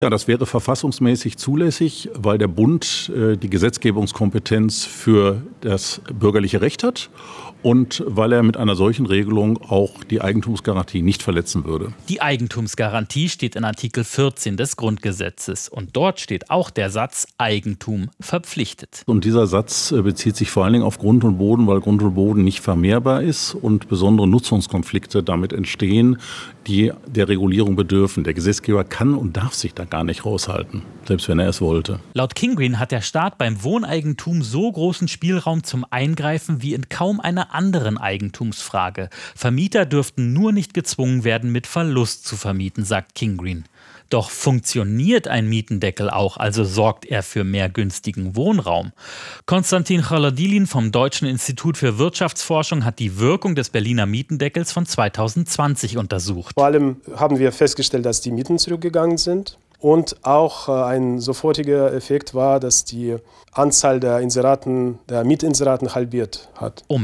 Ja, das wäre verfassungsmäßig zulässig, weil der Bund die Gesetzgebungskompetenz für das bürgerliche Recht hat und weil er mit einer solchen Regelung auch die Eigentumsgarantie nicht verletzen würde. Die Eigentumsgarantie steht in Artikel 14 des Grundgesetzes und dort steht auch der Satz Eigentum verpflichtet. Und dieser Satz bezieht sich vor allen Dingen auf Grund und Boden, weil Grund und Boden nicht vermehrbar ist und besondere Nutzungskonflikte damit entstehen, die der Regulierung bedürfen. Der Gesetzgeber kann und darf sich da gar nicht raushalten, selbst wenn er es wollte. Laut Kingreen hat der Staat beim Wohneigentum so großen Spielraum zum Eingreifen wie in kaum einer anderen Eigentumsfrage. Vermieter dürften nur nicht gezwungen werden, mit Verlust zu vermieten, sagt Kingreen. Doch funktioniert ein Mietendeckel auch, also sorgt er für mehr günstigen Wohnraum? Konstantin Chaladilin vom Deutschen Institut für Wirtschaftsforschung hat die Wirkung des Berliner Mietendeckels von 2020 untersucht. Vor allem haben wir festgestellt, dass die Mieten zurückgegangen sind. Und auch ein sofortiger Effekt war, dass die Anzahl der Mietinseraten halbiert hat. Um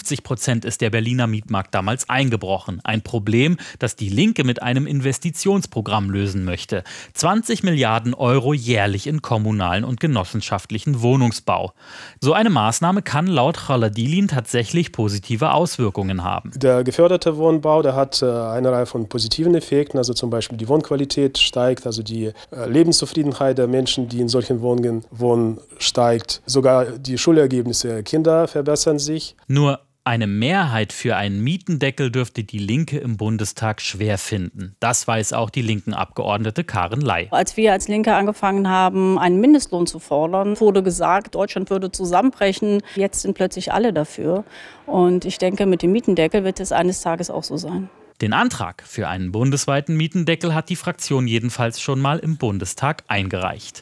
50% ist der Berliner Mietmarkt damals eingebrochen. Ein Problem, das die Linke mit einem Investitionsprogramm lösen möchte. 20 Milliarden Euro jährlich in kommunalen und genossenschaftlichen Wohnungsbau. So eine Maßnahme kann laut Chaladilin tatsächlich positive Auswirkungen haben. Der geförderte Wohnbau, der hat eine Reihe von positiven Effekten, also zum Beispiel die Wohnqualität steigt, also die Lebenszufriedenheit der Menschen, die in solchen Wohnungen wohnen, steigt. Sogar die Schulergebnisse der Kinder verbessern sich. Nur eine Mehrheit für einen Mietendeckel dürfte die Linke im Bundestag schwer finden. Das weiß auch die linken Abgeordnete Karin Ley. Als wir als Linke angefangen haben, einen Mindestlohn zu fordern, wurde gesagt, Deutschland würde zusammenbrechen. Jetzt sind plötzlich alle dafür. Und ich denke, mit dem Mietendeckel wird es eines Tages auch so sein. Den Antrag für einen bundesweiten Mietendeckel hat die Fraktion jedenfalls schon mal im Bundestag eingereicht.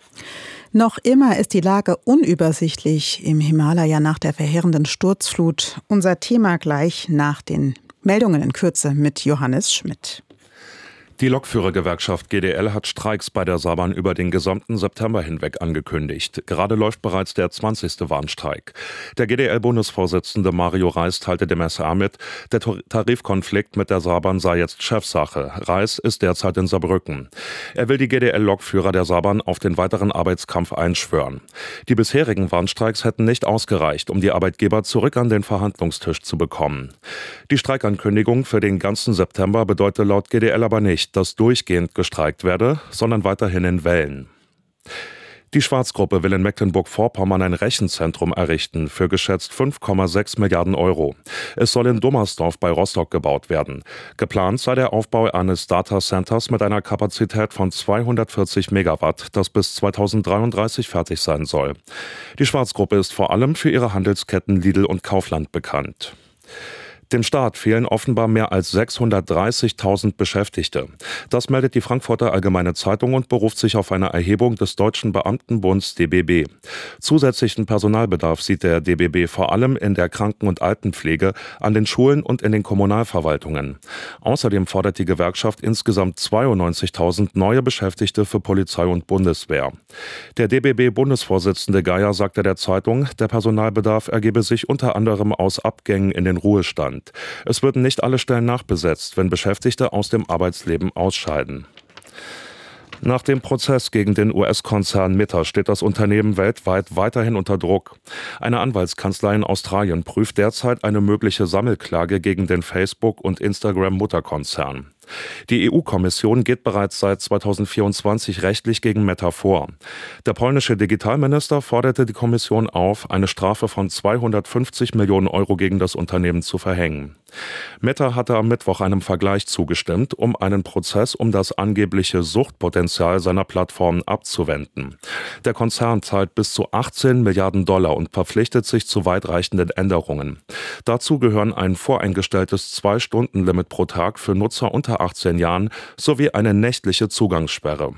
Noch immer ist die Lage unübersichtlich im Himalaya nach der verheerenden Sturzflut. Unser Thema gleich nach den Meldungen in Kürze mit Johannes Schmidt. Die Lokführergewerkschaft GDL hat Streiks bei der Saarbahn über den gesamten September hinweg angekündigt. Gerade läuft bereits der 20. Warnstreik. Der GDL-Bundesvorsitzende Mario Reis teilte dem SR mit, der Tarifkonflikt mit der Saarbahn sei jetzt Chefsache. Reis ist derzeit in Saarbrücken. Er will die GDL-Lokführer der Saarbahn auf den weiteren Arbeitskampf einschwören. Die bisherigen Warnstreiks hätten nicht ausgereicht, um die Arbeitgeber zurück an den Verhandlungstisch zu bekommen. Die Streikankündigung für den ganzen September bedeutet laut GDL aber nicht, dass durchgehend gestreikt werde, sondern weiterhin in Wellen. Die Schwarz-Gruppe will in Mecklenburg-Vorpommern ein Rechenzentrum errichten für geschätzt 5,6 Milliarden Euro. Es soll in Dummersdorf bei Rostock gebaut werden. Geplant sei der Aufbau eines Datacenters mit einer Kapazität von 240 Megawatt, das bis 2033 fertig sein soll. Die Schwarz-Gruppe ist vor allem für ihre Handelsketten Lidl und Kaufland bekannt. Dem Staat fehlen offenbar mehr als 630.000 Beschäftigte. Das meldet die Frankfurter Allgemeine Zeitung und beruft sich auf eine Erhebung des Deutschen Beamtenbunds DBB. Zusätzlichen Personalbedarf sieht der DBB vor allem in der Kranken- und Altenpflege, an den Schulen und in den Kommunalverwaltungen. Außerdem fordert die Gewerkschaft insgesamt 92.000 neue Beschäftigte für Polizei und Bundeswehr. Der DBB-Bundesvorsitzende Geier sagte der Zeitung, der Personalbedarf ergebe sich unter anderem aus Abgängen in den Ruhestand. Es würden nicht alle Stellen nachbesetzt, wenn Beschäftigte aus dem Arbeitsleben ausscheiden. Nach dem Prozess gegen den US-Konzern Meta steht das Unternehmen weltweit weiterhin unter Druck. Eine Anwaltskanzlei in Australien prüft derzeit eine mögliche Sammelklage gegen den Facebook- und Instagram-Mutterkonzern. Die EU-Kommission geht bereits seit 2024 rechtlich gegen Meta vor. Der polnische Digitalminister forderte die Kommission auf, eine Strafe von 250 Millionen Euro gegen das Unternehmen zu verhängen. Meta hatte am Mittwoch einem Vergleich zugestimmt, um einen Prozess um das angebliche Suchtpotenzial seiner Plattformen abzuwenden. Der Konzern zahlt bis zu 18 Milliarden Dollar und verpflichtet sich zu weitreichenden Änderungen. Dazu gehören ein voreingestelltes 2-Stunden-Limit pro Tag für Nutzer unter 18 Jahren sowie eine nächtliche Zugangssperre.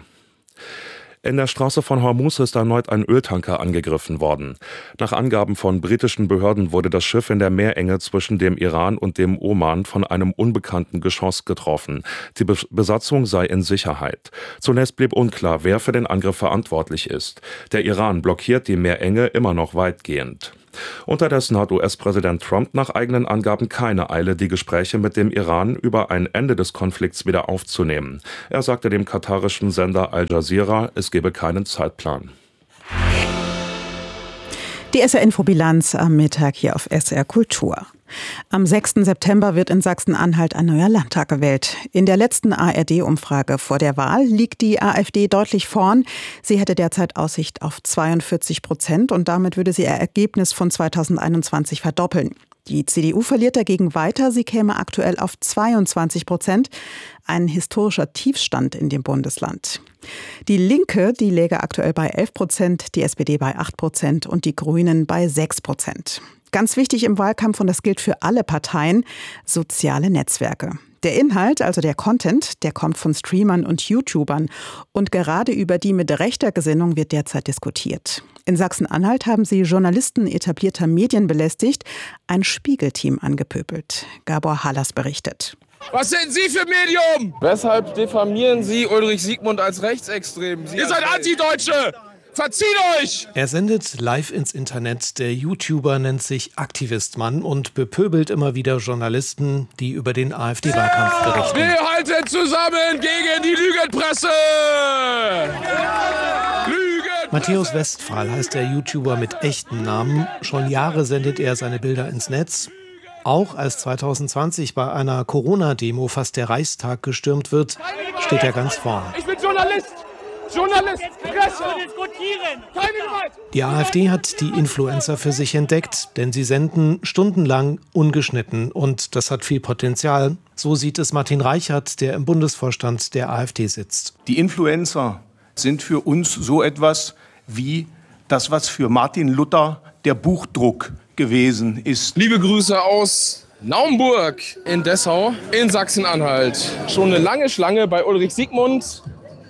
In der Straße von Hormuz ist erneut ein Öltanker angegriffen worden. Nach Angaben von britischen Behörden wurde das Schiff in der Meerenge zwischen dem Iran und dem Oman von einem unbekannten Geschoss getroffen. Die Besatzung sei in Sicherheit. Zunächst blieb unklar, wer für den Angriff verantwortlich ist. Der Iran blockiert die Meerenge immer noch weitgehend. Unterdessen hat US-Präsident Trump nach eigenen Angaben keine Eile, die Gespräche mit dem Iran über ein Ende des Konflikts wieder aufzunehmen. Er sagte dem katarischen Sender Al Jazeera, es gebe keinen Zeitplan. Die SR-Info-Bilanz am Mittag hier auf SR Kultur. Am 6. September wird in Sachsen-Anhalt ein neuer Landtag gewählt. In der letzten ARD-Umfrage vor der Wahl liegt die AfD deutlich vorn. Sie hätte derzeit Aussicht auf 42% und damit würde sie ihr Ergebnis von 2021 verdoppeln. Die CDU verliert dagegen weiter. Sie käme aktuell auf 22%. Ein historischer Tiefstand in dem Bundesland. Die Linke, die läge aktuell bei 11%, die SPD bei 8% und die Grünen bei 6%. Ganz wichtig im Wahlkampf, und das gilt für alle Parteien, soziale Netzwerke. Der Inhalt, also der Content, der kommt von Streamern und YouTubern. Und gerade über die mit rechter Gesinnung wird derzeit diskutiert. In Sachsen-Anhalt haben sie Journalisten etablierter Medien belästigt, ein Spiegelteam angepöbelt. Gabor Hallas berichtet. Was sind Sie für Medium? Weshalb diffamieren Sie Ulrich Siegmund als rechtsextrem? Ihr seid Antideutsche! Verzieht euch! Er sendet live ins Internet. Der YouTuber nennt sich Aktivistmann und bepöbelt immer wieder Journalisten, die über den AfD-Wahlkampf berichten. Wir halten zusammen gegen die Lügenpresse! Matthäus Westphal heißt der YouTuber mit echtem Namen. Schon Jahre sendet er seine Bilder ins Netz. Auch als 2020 bei einer Corona-Demo fast der Reichstag gestürmt wird, steht er ganz vorn. Ich bin Journalist! Journalist, Presse, keine Gewalt! Die AfD hat die Influencer für sich entdeckt, denn sie senden stundenlang ungeschnitten und das hat viel Potenzial. So sieht es Martin Reichert, der im Bundesvorstand der AfD sitzt. Die Influencer sind für uns so etwas wie das, was für Martin Luther der Buchdruck gewesen ist. Liebe Grüße aus Naumburg in Dessau in Sachsen-Anhalt. Schon eine lange Schlange bei Ulrich Siegmund.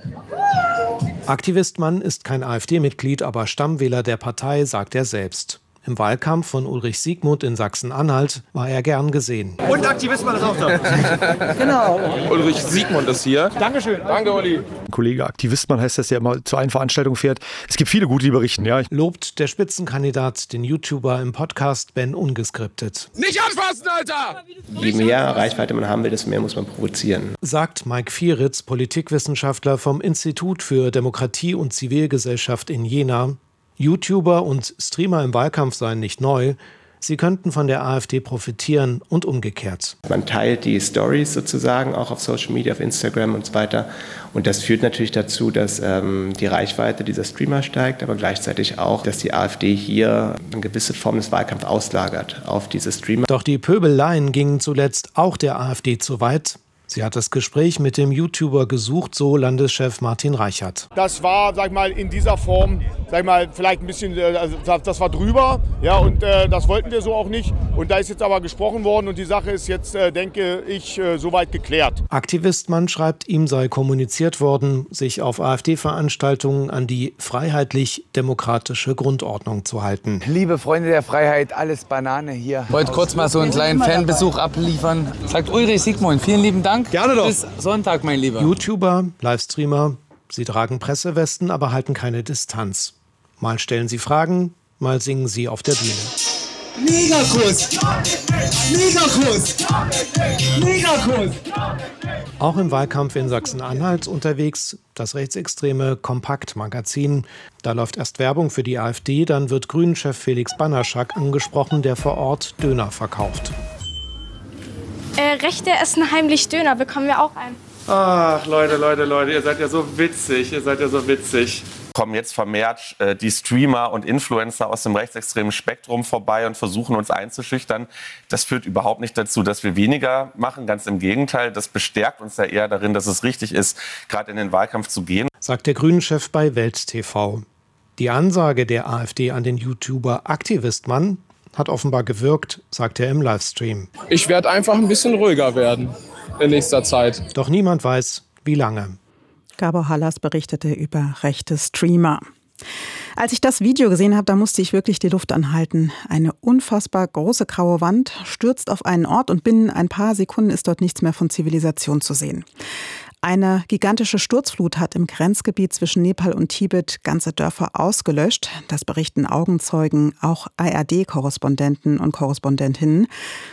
Aktivistmann ist kein AfD-Mitglied, aber Stammwähler der Partei, sagt er selbst. Im Wahlkampf von Ulrich Siegmund in Sachsen-Anhalt war er gern gesehen. Und Aktivistmann ist auch da. Genau. Ulrich Siegmund ist hier. Dankeschön. Danke, Uli. Kollege Aktivistmann heißt das, der immer zu einer Veranstaltung fährt. Es gibt viele gute, die berichten, ja. Lobt der Spitzenkandidat den YouTuber im Podcast Ben Ungeskriptet. Nicht anfassen, Alter! Je mehr Reichweite man haben will, desto mehr muss man provozieren. Sagt Mike Vieritz, Politikwissenschaftler vom Institut für Demokratie und Zivilgesellschaft in Jena. YouTuber und Streamer im Wahlkampf seien nicht neu. Sie könnten von der AfD profitieren und umgekehrt. Man teilt die Stories sozusagen auch auf Social Media, auf Instagram und so weiter. Und das führt natürlich dazu, dass die Reichweite dieser Streamer steigt, aber gleichzeitig auch, dass die AfD hier eine gewisse Form des Wahlkampfs auslagert auf diese Streamer. Doch die Pöbeleien gingen zuletzt auch der AfD zu weit. Sie hat das Gespräch mit dem YouTuber gesucht, so Landeschef Martin Reichert. Das war, sag ich mal, in dieser Form, sag ich mal, vielleicht ein bisschen, das war drüber, ja, und das wollten wir so auch nicht. Und da ist jetzt aber gesprochen worden und die Sache ist jetzt, denke ich, soweit geklärt. Aktivistmann schreibt, ihm sei kommuniziert worden, sich auf AfD-Veranstaltungen an die freiheitlich-demokratische Grundordnung zu halten. Liebe Freunde der Freiheit, alles Banane hier. Wollte kurz mal so einen kleinen Fanbesuch abliefern. Sagt Ulrich Siegmund, vielen lieben Dank. Gerne doch. Bis Sonntag, mein Lieber. YouTuber, Livestreamer, sie tragen Pressewesten, aber halten keine Distanz. Mal stellen sie Fragen, mal singen sie auf der Bühne. Megakuss! Megakuss! Megakuss! Auch im Wahlkampf in Sachsen-Anhalt unterwegs das rechtsextreme Kompakt-Magazin. Da läuft erst Werbung für die AfD, dann wird Grünen-Chef Felix Bannerschak angesprochen, der vor Ort Döner verkauft. Rechte essen heimlich Döner, bekommen wir auch einen. Ach, Leute, ihr seid ja so witzig, Kommen jetzt vermehrt die Streamer und Influencer aus dem rechtsextremen Spektrum vorbei und versuchen uns einzuschüchtern. Das führt überhaupt nicht dazu, dass wir weniger machen. Ganz im Gegenteil, das bestärkt uns ja eher darin, dass es richtig ist, gerade in den Wahlkampf zu gehen. Sagt der Grünen-Chef bei Welt TV. Die Ansage der AfD an den YouTuber Aktivistmann hat offenbar gewirkt, sagt er im Livestream. Ich werde einfach ein bisschen ruhiger werden in nächster Zeit. Doch niemand weiß, wie lange. Gabor Hallas berichtete über rechte Streamer. Als ich das Video gesehen habe, da musste ich wirklich die Luft anhalten. Eine unfassbar große graue Wand stürzt auf einen Ort und binnen ein paar Sekunden ist dort nichts mehr von Zivilisation zu sehen. Eine gigantische Sturzflut hat im Grenzgebiet zwischen Nepal und Tibet ganze Dörfer ausgelöscht. Das berichten Augenzeugen, auch ARD-Korrespondenten und Korrespondentinnen.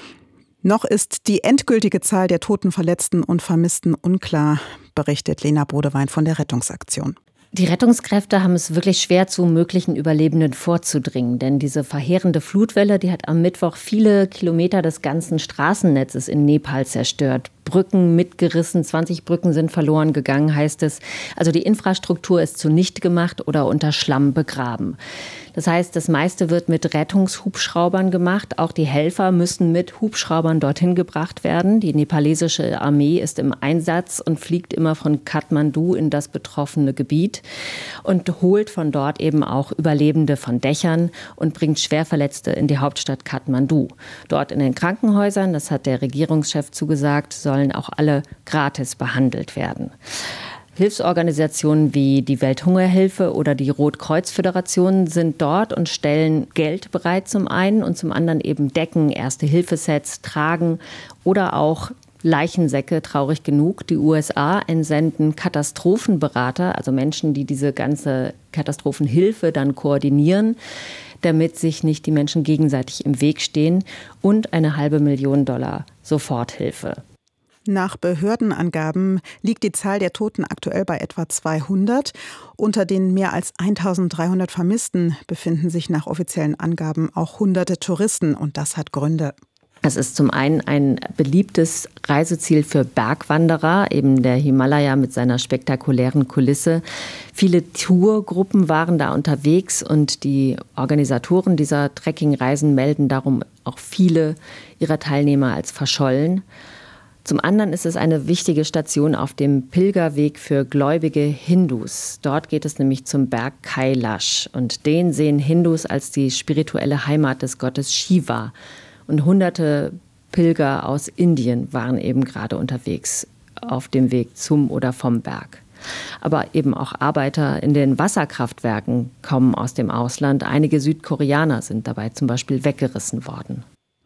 Noch ist die endgültige Zahl der Toten, Verletzten und Vermissten unklar, berichtet Lena Bodewein von der Rettungsaktion. Die Rettungskräfte haben es wirklich schwer, zu möglichen Überlebenden vorzudringen. Denn diese verheerende Flutwelle, die hat am Mittwoch viele Kilometer des ganzen Straßennetzes in Nepal zerstört. Brücken mitgerissen, 20 Brücken sind verloren gegangen, heißt es. Also die Infrastruktur ist zunichte gemacht oder unter Schlamm begraben. Das heißt, das meiste wird mit Rettungshubschraubern gemacht. Auch die Helfer müssen mit Hubschraubern dorthin gebracht werden. Die nepalesische Armee ist im Einsatz und fliegt immer von Kathmandu in das betroffene Gebiet und holt von dort eben auch Überlebende von Dächern und bringt Schwerverletzte in die Hauptstadt Kathmandu. Dort in den Krankenhäusern, das hat der Regierungschef zugesagt, sollen auch alle gratis behandelt werden. Hilfsorganisationen wie die Welthungerhilfe oder die Rotkreuz-Föderation sind dort und stellen Geld bereit zum einen und zum anderen eben Decken, Erste-Hilfe-Sets, Tragen oder auch Leichensäcke, traurig genug. Die USA entsenden Katastrophenberater, also Menschen, die diese ganze Katastrophenhilfe dann koordinieren, damit sich nicht die Menschen gegenseitig im Weg stehen, und eine $500.000 Soforthilfe. Nach Behördenangaben liegt die Zahl der Toten aktuell bei etwa 200. Unter den mehr als 1.300 Vermissten befinden sich nach offiziellen Angaben auch hunderte Touristen, und das hat Gründe. Es ist zum einen ein beliebtes Reiseziel für Bergwanderer, eben der Himalaya mit seiner spektakulären Kulisse. Viele Tourgruppen waren da unterwegs und die Organisatoren dieser Trekkingreisen melden darum auch viele ihrer Teilnehmer als verschollen. Zum anderen ist es eine wichtige Station auf dem Pilgerweg für gläubige Hindus. Dort geht es nämlich zum Berg Kailash und den sehen Hindus als die spirituelle Heimat des Gottes Shiva. Und hunderte Pilger aus Indien waren eben gerade unterwegs auf dem Weg zum oder vom Berg. Aber eben auch Arbeiter in den Wasserkraftwerken kommen aus dem Ausland. Einige Südkoreaner sind dabei zum Beispiel weggerissen worden.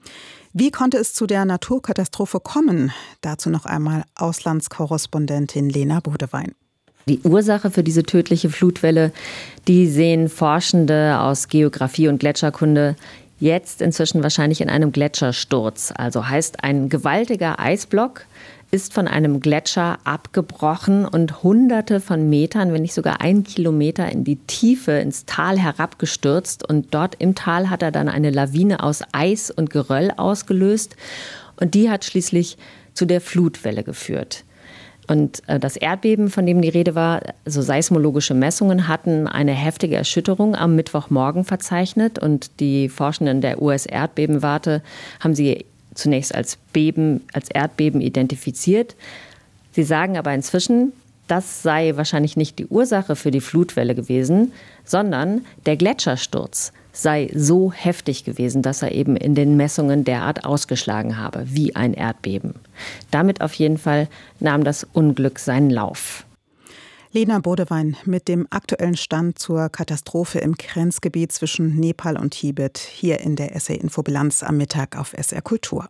Wie konnte es zu der Naturkatastrophe kommen? Dazu noch einmal Auslandskorrespondentin Lena Bodewein. Die Ursache für diese tödliche Flutwelle, die sehen Forschende aus Geografie und Gletscherkunde jetzt inzwischen wahrscheinlich in einem Gletschersturz. Also heißt, ein gewaltiger Eisblock ist von einem Gletscher abgebrochen und Hunderte von Metern, wenn nicht sogar 1 Kilometer in die Tiefe, ins Tal herabgestürzt. Und dort im Tal hat er dann eine Lawine aus Eis und Geröll ausgelöst. Und die hat schließlich zu der Flutwelle geführt. Und das Erdbeben, von dem die Rede war, so seismologische Messungen hatten eine heftige Erschütterung am Mittwochmorgen verzeichnet. Und die Forschenden der US-Erdbebenwarte haben sie zunächst als Erdbeben identifiziert. Sie sagen aber inzwischen, das sei wahrscheinlich nicht die Ursache für die Flutwelle gewesen, sondern der Gletschersturz sei so heftig gewesen, dass er eben in den Messungen derart ausgeschlagen habe, wie ein Erdbeben. Damit auf jeden Fall nahm das Unglück seinen Lauf. Lena Bodewein mit dem aktuellen Stand zur Katastrophe im Grenzgebiet zwischen Nepal und Tibet hier in der SR-Infobilanz am Mittag auf SR Kultur.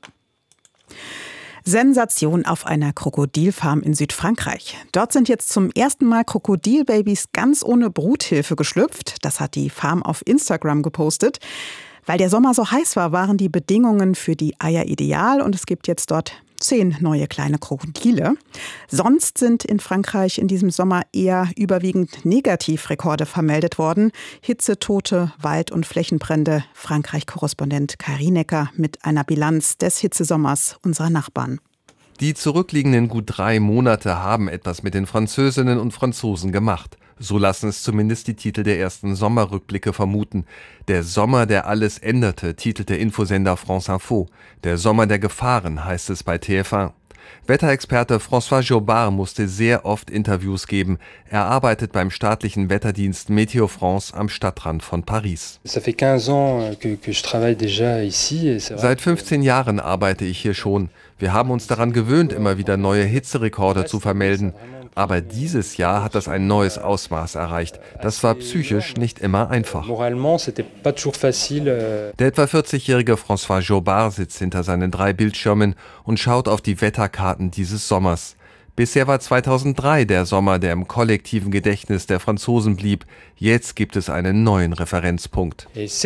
Sensation auf einer Krokodilfarm in Südfrankreich. Dort sind jetzt zum ersten Mal Krokodilbabys ganz ohne Bruthilfe geschlüpft. Das hat die Farm auf Instagram gepostet. Weil der Sommer so heiß war, waren die Bedingungen für die Eier ideal und es gibt jetzt dort 10 neue kleine Krokodile. Sonst sind in Frankreich in diesem Sommer eher überwiegend Negativrekorde vermeldet worden. Hitzetote, Wald- und Flächenbrände. Frankreich-Korrespondent Kai Rienecker mit einer Bilanz des Hitzesommers unserer Nachbarn. Die zurückliegenden gut 3 Monate haben etwas mit den Französinnen und Franzosen gemacht. So lassen es zumindest die Titel der ersten Sommerrückblicke vermuten. Der Sommer, der alles änderte, titelt der Infosender France Info. Der Sommer der Gefahren, heißt es bei TF1. Wetterexperte François Jobard musste sehr oft Interviews geben. Er arbeitet beim staatlichen Wetterdienst Météo France am Stadtrand von Paris. Seit 15 Jahren arbeite ich hier schon. Wir haben uns daran gewöhnt, immer wieder neue Hitzerekorde zu vermelden. Aber dieses Jahr hat das ein neues Ausmaß erreicht. Das war psychisch nicht immer einfach. Der etwa 40-jährige François Jobard sitzt hinter seinen 3 Bildschirmen und schaut auf die Wetterkarten dieses Sommers. Bisher war 2003 der Sommer, der im kollektiven Gedächtnis der Franzosen blieb. Jetzt gibt es einen neuen Referenzpunkt.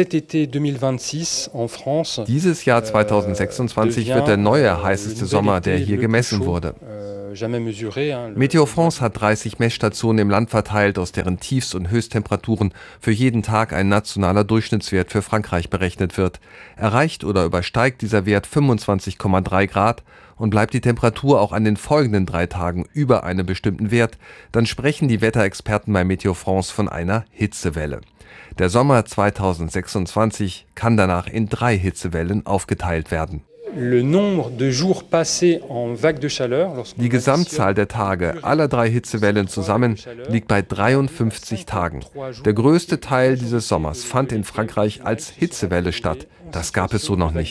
Dieses Jahr 2026 wird der neue heißeste Sommer, der hier gemessen wurde. Météo France hat 30 Messstationen im Land verteilt, aus deren Tiefst- und Höchsttemperaturen für jeden Tag ein nationaler Durchschnittswert für Frankreich berechnet wird. Erreicht oder übersteigt dieser Wert 25,3 Grad und bleibt die Temperatur auch an den folgenden 3 Tagen über einem bestimmten Wert, dann sprechen die Wetterexperten bei Météo France von einer Hitzewelle. Der Sommer 2026 kann danach in 3 Hitzewellen aufgeteilt werden. Die Gesamtzahl der Tage aller 3 Hitzewellen zusammen liegt bei 53 Tagen. Der größte Teil dieses Sommers fand in Frankreich als Hitzewelle statt. Das gab es so noch nicht.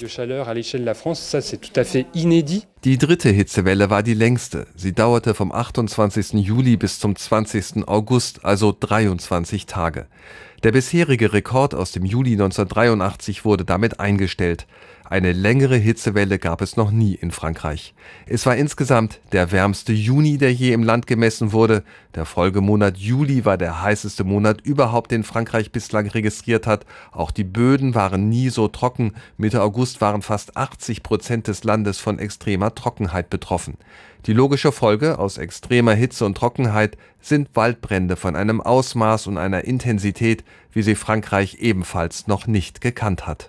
Die 3. Hitzewelle war die längste. Sie dauerte vom 28. Juli bis zum 20. August, also 23 Tage. Der bisherige Rekord aus dem Juli 1983 wurde damit eingestellt. Eine längere Hitzewelle gab es noch nie in Frankreich. Es war insgesamt der wärmste Juni, der je im Land gemessen wurde. Der Folgemonat Juli war der heißeste Monat überhaupt, den Frankreich bislang registriert hat. Auch die Böden waren nie so trocken. Mitte August waren fast 80% des Landes von extremer Trockenheit betroffen. Die logische Folge aus extremer Hitze und Trockenheit sind Waldbrände von einem Ausmaß und einer Intensität, wie sie Frankreich ebenfalls noch nicht gekannt hat.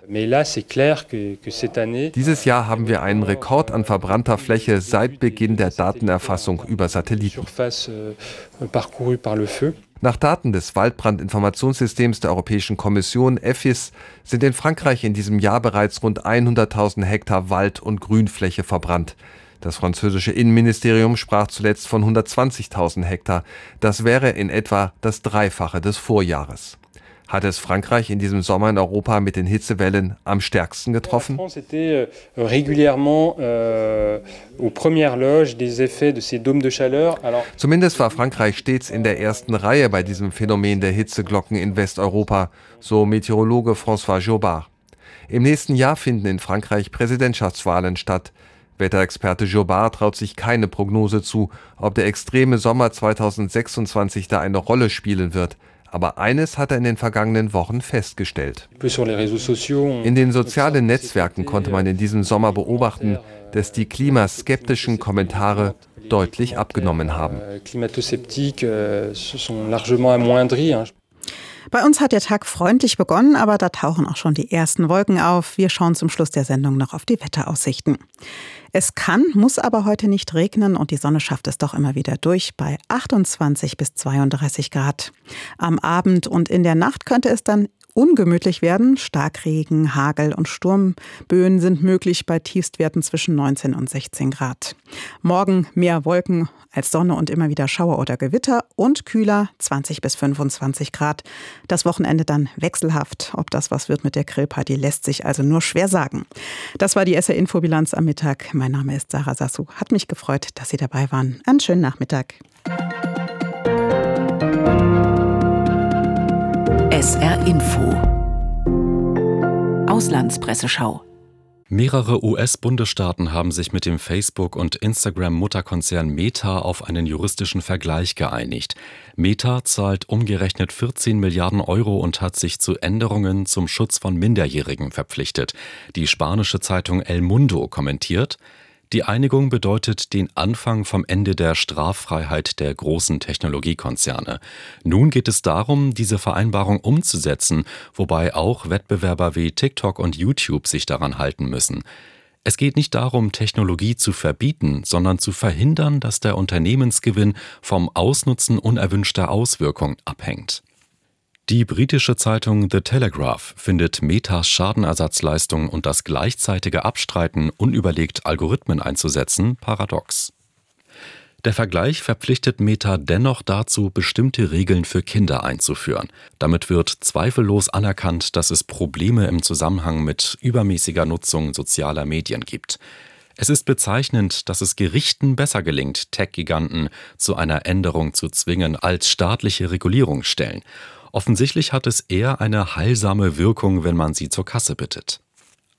Dieses Jahr haben wir einen Rekord an verbrannter Fläche seit Beginn der Datenerfassung über Satelliten. Nach Daten des Waldbrandinformationssystems der Europäischen Kommission EFIS sind in Frankreich in diesem Jahr bereits rund 100.000 Hektar Wald- und Grünfläche verbrannt. Das französische Innenministerium sprach zuletzt von 120.000 Hektar. Das wäre in etwa das Dreifache des Vorjahres. Hat es Frankreich in diesem Sommer in Europa mit den Hitzewellen am stärksten getroffen? Zumindest war Frankreich stets in der ersten Reihe bei diesem Phänomen der Hitzeglocken in Westeuropa, so Meteorologe François Jobard. Im nächsten Jahr finden in Frankreich Präsidentschaftswahlen statt. Wetterexperte Jobard traut sich keine Prognose zu, ob der extreme Sommer 2026 da eine Rolle spielen wird. Aber eines hat er in den vergangenen Wochen festgestellt. In den sozialen Netzwerken konnte man in diesem Sommer beobachten, dass die klimaskeptischen Kommentare deutlich abgenommen haben. Bei uns hat der Tag freundlich begonnen, aber da tauchen auch schon die ersten Wolken auf. Wir schauen zum Schluss der Sendung noch auf die Wetteraussichten. Es kann, muss aber heute nicht regnen und die Sonne schafft es doch immer wieder durch bei 28 bis 32 Grad. Am Abend und in der Nacht könnte es dann ungemütlich werden. Starkregen, Hagel und Sturmböen sind möglich bei Tiefstwerten zwischen 19 und 16 Grad. Morgen mehr Wolken als Sonne und immer wieder Schauer oder Gewitter und kühler 20 bis 25 Grad. Das Wochenende dann wechselhaft. Ob das was wird mit der Grillparty, lässt sich also nur schwer sagen. Das war die SR-Info-Bilanz am Mittag. Mein Name ist Sarah Sassou. Hat mich gefreut, dass Sie dabei waren. Einen schönen Nachmittag. SR Info Auslandspresseschau. Mehrere US-Bundesstaaten haben sich mit dem Facebook- und Instagram-Mutterkonzern Meta auf einen juristischen Vergleich geeinigt. Meta zahlt umgerechnet 14 Milliarden Euro und hat sich zu Änderungen zum Schutz von Minderjährigen verpflichtet. Die spanische Zeitung El Mundo kommentiert: Die Einigung bedeutet den Anfang vom Ende der Straffreiheit der großen Technologiekonzerne. Nun geht es darum, diese Vereinbarung umzusetzen, wobei auch Wettbewerber wie TikTok und YouTube sich daran halten müssen. Es geht nicht darum, Technologie zu verbieten, sondern zu verhindern, dass der Unternehmensgewinn vom Ausnutzen unerwünschter Auswirkungen abhängt. Die britische Zeitung The Telegraph findet Metas Schadenersatzleistung und das gleichzeitige Abstreiten, unüberlegt Algorithmen einzusetzen, paradox. Der Vergleich verpflichtet Meta dennoch dazu, bestimmte Regeln für Kinder einzuführen. Damit wird zweifellos anerkannt, dass es Probleme im Zusammenhang mit übermäßiger Nutzung sozialer Medien gibt. Es ist bezeichnend, dass es Gerichten besser gelingt, Tech-Giganten zu einer Änderung zu zwingen, als staatliche Regulierungsstellen. Offensichtlich hat es eher eine heilsame Wirkung, wenn man sie zur Kasse bittet.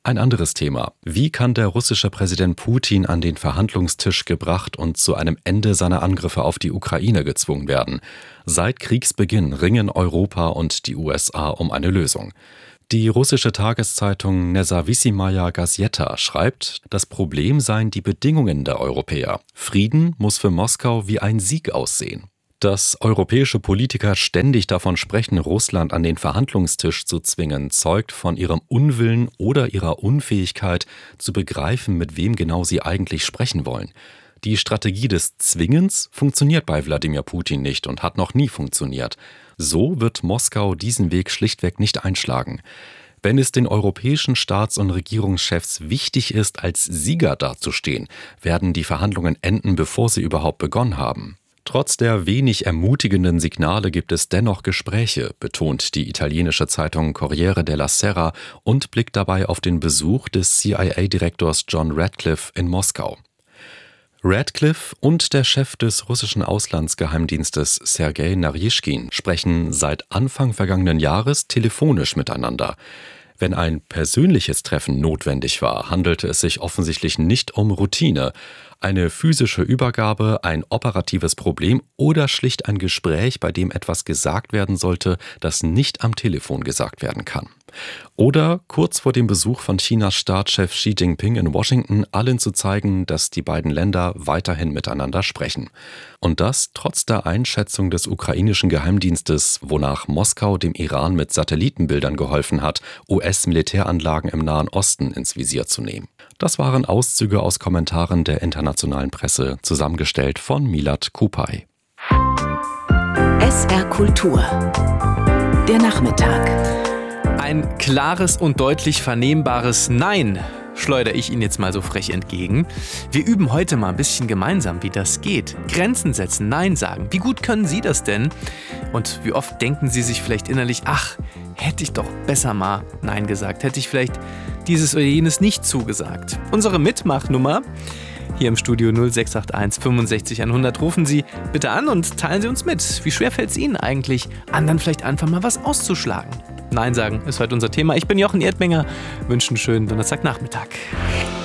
Ein anderes Thema. Wie kann der russische Präsident Putin an den Verhandlungstisch gebracht und zu einem Ende seiner Angriffe auf die Ukraine gezwungen werden? Seit Kriegsbeginn ringen Europa und die USA um eine Lösung. Die russische Tageszeitung Nezawissimaya Gazeta schreibt, das Problem seien die Bedingungen der Europäer. Frieden muss für Moskau wie ein Sieg aussehen. Dass europäische Politiker ständig davon sprechen, Russland an den Verhandlungstisch zu zwingen, zeugt von ihrem Unwillen oder ihrer Unfähigkeit zu begreifen, mit wem genau sie eigentlich sprechen wollen. Die Strategie des Zwingens funktioniert bei Wladimir Putin nicht und hat noch nie funktioniert. So wird Moskau diesen Weg schlichtweg nicht einschlagen. Wenn es den europäischen Staats- und Regierungschefs wichtig ist, als Sieger dazustehen, werden die Verhandlungen enden, bevor sie überhaupt begonnen haben. Trotz der wenig ermutigenden Signale gibt es dennoch Gespräche, betont die italienische Zeitung Corriere della Sera und blickt dabei auf den Besuch des CIA-Direktors John Ratcliffe in Moskau. Ratcliffe und der Chef des russischen Auslandsgeheimdienstes Sergei Narishkin sprechen seit Anfang vergangenen Jahres telefonisch miteinander. Wenn ein persönliches Treffen notwendig war, handelte es sich offensichtlich nicht um Routine. Eine physische Übergabe, ein operatives Problem oder schlicht ein Gespräch, bei dem etwas gesagt werden sollte, das nicht am Telefon gesagt werden kann. Oder kurz vor dem Besuch von Chinas Staatschef Xi Jinping in Washington allen zu zeigen, dass die beiden Länder weiterhin miteinander sprechen. Und das trotz der Einschätzung des ukrainischen Geheimdienstes, wonach Moskau dem Iran mit Satellitenbildern geholfen hat, US-Militäranlagen im Nahen Osten ins Visier zu nehmen. Das waren Auszüge aus Kommentaren der internationalen Presse, zusammengestellt von Milad Kupay. SR Kultur. Der Nachmittag. Ein klares und deutlich vernehmbares Nein schleudere ich Ihnen jetzt mal so frech entgegen. Wir üben heute mal ein bisschen gemeinsam, wie das geht. Grenzen setzen, Nein sagen. Wie gut können Sie das denn? Und wie oft denken Sie sich vielleicht innerlich, ach, hätte ich doch besser mal Nein gesagt. Hätte ich vielleicht dieses oder jenes nicht zugesagt. Unsere Mitmachnummer hier im Studio 0681 65 100. Rufen Sie bitte an und teilen Sie uns mit. Wie schwer fällt es Ihnen eigentlich, anderen vielleicht einfach mal was auszuschlagen? Nein sagen ist heute unser Thema. Ich bin Jochen Erdmenger, wünsche einen schönen Donnerstagnachmittag.